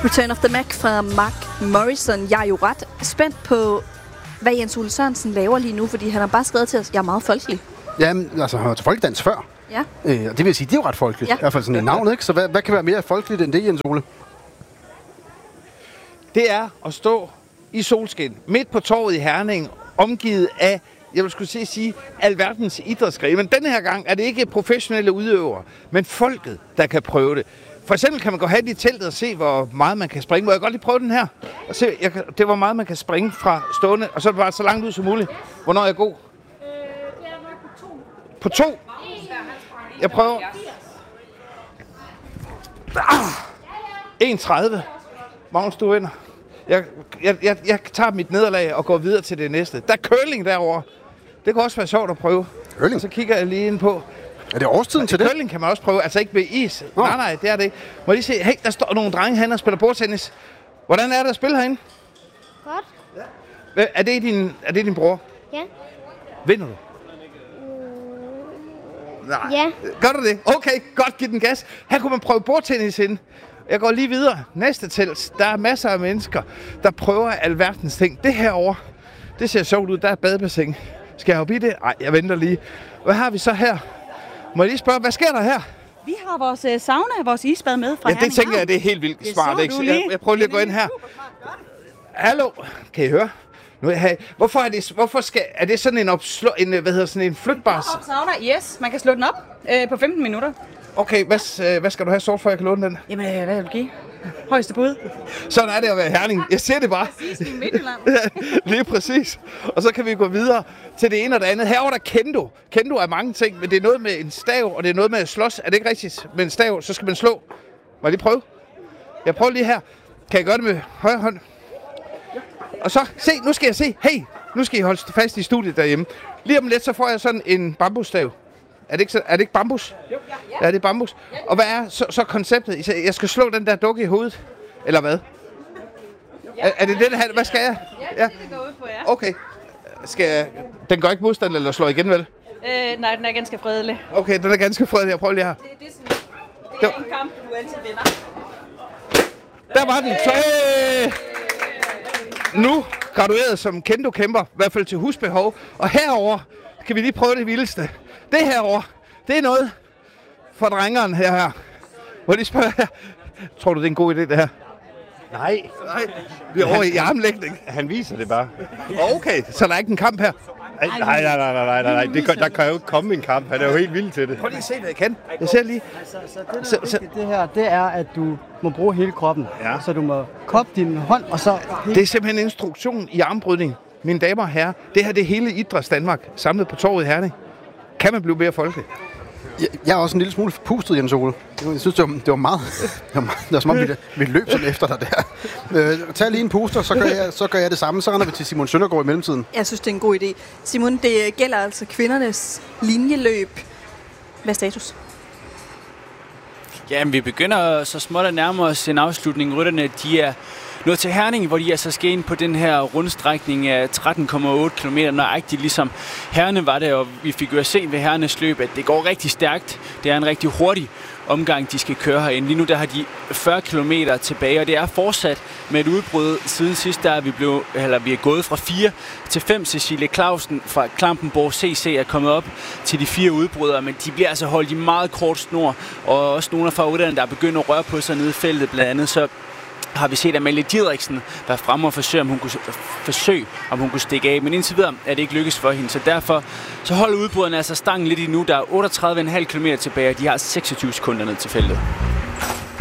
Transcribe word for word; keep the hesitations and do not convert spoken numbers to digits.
Return of the Mac fra Mark Morrison. Jeg er jo ret spændt på, hvad Jens Ole Sørensen laver lige nu, fordi han har bare skrevet til os, jeg er meget folkelig. Jamen, altså han var til folkedans før. Ja. Øh, og det vil sige, det er jo ret folkeligt. Ja. I hvert fald sådan et navn, ikke? Så hvad, hvad kan være mere folkeligt end det, Jens Ole? Det er at stå i solskin, midt på torvet i Herning, omgivet af, jeg vil skulle sige, sige alverdens idrætsgrene. Men denne her gang er det ikke professionelle udøvere, men folket, der kan prøve det. For eksempel kan man gå hen i teltet og se, hvor meget man kan springe. Må jeg godt lige prøve den her? Og se, jeg kan, det er, hvor meget man kan springe fra stående, og så er det bare så langt ud som muligt. Hvornår er jeg god? Øh, det er nok på to. På to? Jeg prøver. Ah! en tredive. Magnus, du vinder. Jeg, jeg, jeg, jeg tager mit nederlag og går videre til det næste. Der er curling derovre. Det kan også være sjovt at prøve. Curling? Og så kigger jeg lige ind på. Er det årstiden til det? Curling kan man også prøve. Altså ikke med is. Oh. Nej, nej, det er det ikke. Må jeg lige se. Hey, der står nogle drenge herinde og spiller bordtennis. Hvordan er det at spille herinde? Godt. Ja. Er det din, er det din bror? Ja. Vinder du? Mm. Nej. Ja. Gør du det? Okay, godt, giv den gas. Her kunne man prøve bordtennis ind. Jeg går lige videre. Næste telt. Der er masser af mennesker, der prøver alverdens ting. Det herovre, det ser sjovt ud. Der er et badebassin. Skal jeg hoppe i det? Nej, jeg venter lige. Hvad har vi så her? Må jeg lige spørge, hvad sker der her? Vi har vores uh, sauna, vores isbad med fra Ja, det tænker jeg, det er helt vildt smart. Ikke? Jeg, jeg prøver lige at gå ind her. Hallo, kan I høre? Nu er jeg, hvorfor er det, hvorfor skal, er det sådan en, opslå, en, hvad hedder, sådan en flytbar? Sauna, yes. Man kan slå den op øh, på femten minutter. Okay, hvad, hvad skal du have sort for, jeg kan låne den? Jamen, øh, hvad vil du give? Højeste bud. Sådan er det at være Herning. Jeg ser det bare. Præcis, i Midtjylland. Lige præcis. Og så kan vi gå videre til det ene og det andet. Herovre der kendo. Kendo er mange ting, men det er noget med en stav, og det er noget med at slås. Er det ikke rigtigt? Med en stav, så skal man slå. Må jeg lige prøve? Jeg prøver lige her. Kan jeg gøre det med højre hånd? Og så, se, nu skal jeg se. Hey, nu skal I holde fast i studiet derhjemme. Lige om lidt, så får jeg sådan en bambusstav. Er det ikke, er det ikke bambus? Jo. Ja, det er bambus. Og hvad er så, så konceptet? Jeg skal slå den der dukke i hovedet? Eller hvad? Er, er det det, der Hvad skal jeg? Ja, det går ud på, ja. Okay. Skal jeg, den går ikke modstand eller slår igen, vel? Øh, nej, den er ganske fredelig. Okay, den er ganske fredelig. Jeg prøver lige her. Det, det, er, sådan, det er en kamp, du altid vinder. Der var den. Så, øh, nu gradueret som kendo-kæmper, i hvert fald til husbehov. Og herover kan vi lige prøve det vildeste. Det herovre, det er noget for drengeren her her. Må de spørge her? Tror du, det er en god idé, det her? Nej. Nej, vi er over i armlægning. Han viser det bare. Okay, så der er ikke en kamp her? Nej, nej, nej, nej, nej, nej. Det kan, der kan jo ikke komme en kamp. Han er jo helt vild til det. Prøv lige at se, hvad jeg kan. Jeg ser lige. Altså, så det, så, så, det her, det er, at du må bruge hele kroppen. Ja. Så du må koppe din hånd, og så... Det er simpelthen en instruktion i armbrydning. Mine damer og herrer, det her det er hele Idræts Danmark samlet på torvet i Herning. Kan man blive mere folkelig? Jeg, jeg er også en lille smule pustet, Jens Ole. Jeg synes, det var, det var meget... Det var, meget, det var som om, vi, vi løb sådan efter dig der. Øh, tag lige en puster, så gør, jeg, så gør jeg det samme. Så render vi til Simon Søndergaard i mellemtiden. Jeg synes, det er en god idé. Simon, det gælder altså kvindernes linjeløb. Hvad er status? Jamen, vi begynder så småt at nærme os en afslutning. Rytterne, de er nået til Herning, hvor de altså skal ind på den her rundstrækning af tretten komma otte kilometer, nøjagtigt ligesom herrene var det, og vi fik jo at se ved herrenes løb, at det går rigtig stærkt. Det er en rigtig hurtig omgang, de skal køre herinde. Lige nu der har de fyrre kilometer tilbage, og det er fortsat med et udbrud. Siden sidst der er vi, blevet, eller vi er gået fra fire til fem. Cecilie Clausen fra Klampenborg C C er kommet op til de fire udbrydere, men de bliver altså holdt i meget kort snor, og også nogle af favoritterne, der er begyndt at røre på sig nede i feltet blandt andet, så har vi set Amalie Didriksen være fremme og forsøge, om hun kunne, forsøge, om hun kunne stikke af. Men indtil videre er det ikke lykkes for hende. Så derfor så holder udbryderne altså stangen lidt i nu. Der er otteogtredive komma fem kilometer tilbage, og de har seksogtyve sekunder ned til feltet.